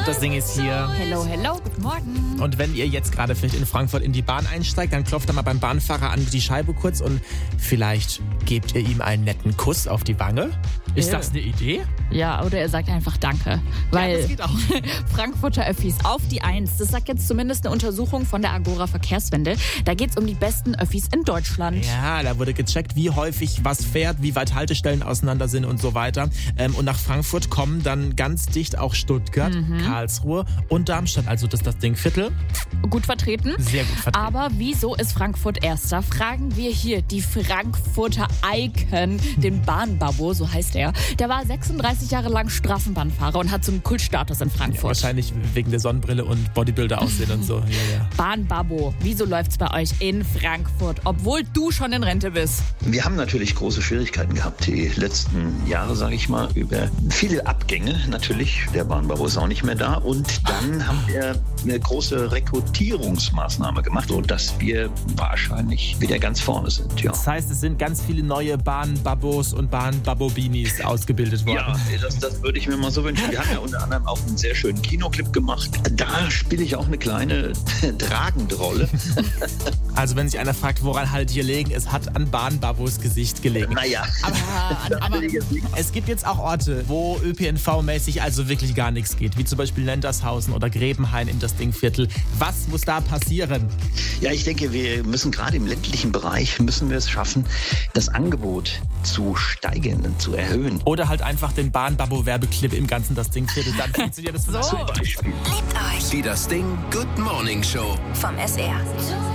Das Ding ist hier. Hello, hello, guten Morgen. Und wenn ihr jetzt gerade vielleicht in Frankfurt in die Bahn einsteigt, dann klopft da mal beim Bahnfahrer an die Scheibe kurz und vielleicht gebt ihr ihm einen netten Kuss auf die Wange. Ist das eine Idee? Ja, oder er sagt einfach Danke. Weil das geht auch. Frankfurter Öffis auf die 1. Das sagt jetzt zumindest eine Untersuchung von der Agora Verkehrswende. Da geht es um die besten Öffis in Deutschland. Ja, da wurde gecheckt, wie häufig was fährt, wie weit Haltestellen auseinander sind und so weiter. Und nach Frankfurt kommen dann ganz dicht auch Stuttgart, Karlsruhe und Darmstadt. Also das ist das Ding Viertel. Gut vertreten. Sehr gut vertreten. Aber wieso ist Frankfurt Erster? Fragen wir hier die Frankfurter Icon, den Bahnbabbo, so heißt er. Der war 36 Jahre lang Straßenbahnfahrer und hat so einen Kultstatus in Frankfurt. Ja, wahrscheinlich wegen der Sonnenbrille und Bodybuilder aussehen und so. Ja. Bahnbabbo, wieso läuft's bei euch in Frankfurt, obwohl du schon in Rente bist? Wir haben natürlich große Schwierigkeiten gehabt die letzten Jahre, sage ich mal, über viele Abgänge natürlich. Der Bahnbabbo ist auch nicht mehr da. Und dann haben wir eine große Rekrutierungsmaßnahme gemacht, sodass wir wahrscheinlich wieder ganz vorne sind. Ja. Das heißt, es sind ganz viele neue Bahnbabbos und Bahnbabbo-Beanies ausgebildet worden. Ja, das würde ich mir mal so wünschen. Wir haben ja unter anderem auch einen sehr schönen Kinoclip gemacht. Da spiele ich auch eine kleine tragende Rolle. Also wenn sich einer fragt, woran halt hier liegen, es hat an Bahnbabbos Gesicht gelegen. Naja, Aber es gibt jetzt auch Orte, wo ÖPNV-mäßig also wirklich gar nichts geht, wie zum Beispiel Nendershausen oder Grebenhain in das Dingviertel. Was muss da passieren? Ja, ich denke, wir müssen gerade im ländlichen Bereich, müssen wir es schaffen, das Angebot zu steigern und zu erhöhen. Oder halt einfach den Bahnbabbo-Werbeclip im ganzen das Dingviertel. Dann funktioniert das So. Zum Beispiel. Die Das Ding Good Morning Show vom SR.